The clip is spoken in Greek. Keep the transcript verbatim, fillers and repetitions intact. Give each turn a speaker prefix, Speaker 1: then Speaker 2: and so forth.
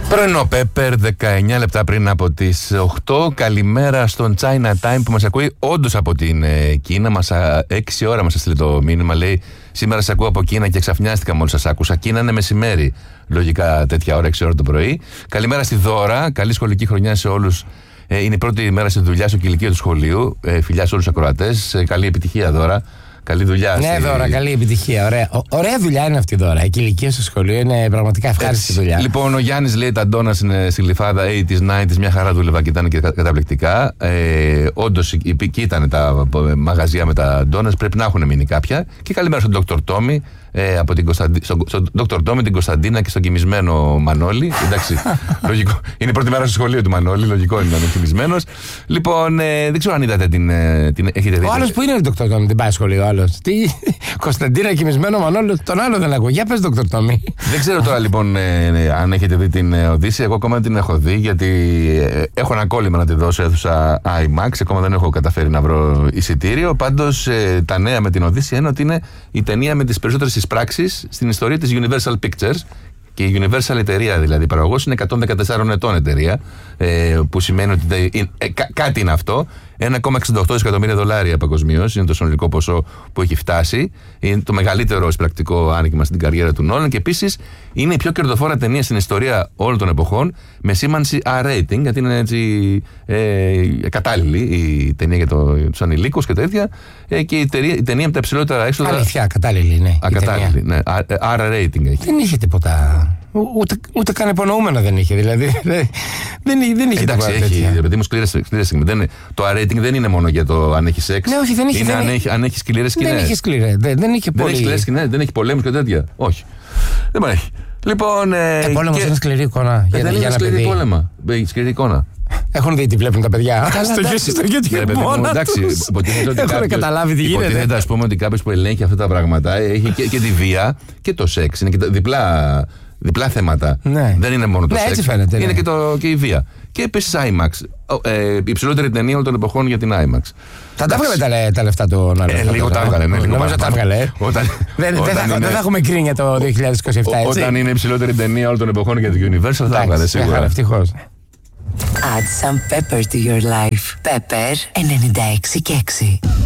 Speaker 1: Πρωινό Πέπερ, δεκαεννιά λεπτά πριν από τις οκτώ. Καλημέρα στον China Time που μας ακούει όντως από την ε, Κίνα. Μας, α, έξι ώρα μας έστειλε το μήνυμα. Λέει: σήμερα σας ακούω από Κίνα και ξαφνιάστηκα μόλις σας άκουσα. Κίνα είναι μεσημέρι. Λογικά τέτοια ώρα, έξι ώρα το πρωί. Καλημέρα στη Δώρα. Καλή σχολική χρονιά σε όλους. Ε, είναι η πρώτη μέρα στη δουλειά στο κηλικείο του σχολείου. Ε, φιλιά σε όλους τους ακροατές. Ε, καλή επιτυχία, Δώρα. Καλή δουλειά.
Speaker 2: Ναι, στη... Δώρα, καλή επιτυχία. Ωραία. Ο, ωραία δουλειά είναι αυτή τώρα. Η κηλικία στο σχολείο είναι πραγματικά ευχάριστη δουλειά.
Speaker 1: Λοιπόν, ο Γιάννης λέει: τα ντόνας είναι στη Γλυφάδα ογδόντα, ενενήντα, μια χαρά δούλευα και ήταν και καταπληκτικά. Ε, όντως, εκεί ήταν τα μαγαζιά με τα ντόνας. Πρέπει να έχουν μείνει κάποια. Και καλημέρα στον Δόκτωρ Τόμι. Ε, από την Κωνσταντι... στον, στον Δόκτωρ Τόμι, την Κωνσταντίνα και στον κοιμισμένο Μανώλη. Εντάξει, λογικό. Είναι η πρώτη μέρα στο σχολείο του Μανώλη, λογικό είναι να είναι κοιμισμένος. Λοιπόν, ε, δεν ξέρω αν είδατε την. την έχετε δει.
Speaker 2: Ο άλλος που είναι ο Δόκτωρ Τόμι, δεν πάει σχολείο, ο άλλος. Τι, Κωνσταντίνα, κοιμισμένο Μανώλη, τον άλλο δεν ακούω. Για πες, Δόκτωρ Τόμι.
Speaker 1: Δεν ξέρω τώρα λοιπόν ε, αν έχετε δει την ε, Οδύσσεια. Εγώ ακόμα δεν την έχω δει, γιατί ε, έχω ένα κόλλημα να τη δώσω αίθουσα IMAX. Ακόμα δεν έχω καταφέρει να βρω εισιτήριο. Πάντως ε, τα νέα με την Οδύσσεια είναι ότι είναι η ταινία με τις περισσότερες εισπράξεις στην ιστορία της Universal Pictures. Και η Universal εταιρεία, δηλαδή παραγωγός, είναι εκατόν δεκατέσσερα ετών εταιρεία, ε, που σημαίνει ότι ε, ε, κά, κάτι είναι αυτό. ένα κόμμα εξήντα οκτώ δισεκατομμύρια δολάρια παγκοσμίως είναι το συνολικό ποσό που έχει φτάσει. Είναι το μεγαλύτερο εισπρακτικό άνοιγμα στην καριέρα του Νόλαν και επίσης είναι η πιο κερδοφόρα ταινία στην ιστορία όλων των εποχών με σήμανση αρ rating, γιατί είναι έτσι ε, κατάλληλη η ταινία για το, τους ανηλίκους και τέτοια. Ε, και η ταινία, η ταινία με τα υψηλότερα έξοδα.
Speaker 2: Αλήθεια, κατάλληλη, ναι.
Speaker 1: Ακατάλληλη, ναι. αρ rating έχει.
Speaker 2: Δεν είχε τίποτα. Ούτε, ούτε καν υπονοούμενα δεν είχε, δηλαδή. δεν, δεν είχε.
Speaker 1: Εντάξει, έχει. Παιδί μου, σκληρές σκηνές. Το αρ rating δεν είναι μόνο για το αν έχει σεξ.
Speaker 2: Ναι, όχι, δεν είχε.
Speaker 1: Είναι
Speaker 2: δεν
Speaker 1: αν, έχει, αν έχει σκληρές σκηνές.
Speaker 2: Δεν είχε σκληρές. Δεν, δεν είχε,
Speaker 1: δεν έχει σκληρές σκηνές, δεν έχει πολέμους και τέτοια. Όχι. Δεν έχει. Λοιπόν. Ε,
Speaker 2: ε, πόλεμος
Speaker 1: και...
Speaker 2: είναι σκληρή εικόνα.
Speaker 1: Ε,
Speaker 2: για,
Speaker 1: δεν
Speaker 2: για
Speaker 1: είναι σκληρή πόλεμα. Σκληρή εικόνα.
Speaker 2: Έχουν δει τι βλέπουν τα παιδιά.
Speaker 1: Στο YouTube μόνο. Εντάξει,
Speaker 2: έχουν καταλάβει τι γίνεται.
Speaker 1: Υποτίθεται, ας πούμε, ότι κάποιος που ελέγχει αυτά τα πράγματα έχει και, και τη βία και το σεξ. Είναι και τα διπλά, διπλά θέματα.
Speaker 2: Ναι.
Speaker 1: Δεν είναι μόνο το
Speaker 2: ναι,
Speaker 1: σεξ.
Speaker 2: Έτσι φαίνεται,
Speaker 1: είναι
Speaker 2: ναι.
Speaker 1: και, το, και η βία. Και επίσης IMAX. Ε, η υψηλότερη ταινία όλων των εποχών για την IMAX.
Speaker 2: Θα τα βγάλε τα, τα λεφτά του Νόλαν.
Speaker 1: Ε, λίγο τα έβγαλε. Ναι,
Speaker 2: νομίζω τα έβγαλε. Δεν θα έχουμε κρίνει για το δύο χιλιάδες είκοσι επτά.
Speaker 1: Όταν είναι η υψηλότερη ταινία όλων των εποχών για την Universal, θα έβγαλε σίγουρα.
Speaker 2: Ευτυχώς.
Speaker 3: Add some pepper to your life. Pepper ενενήντα έξι και έξι.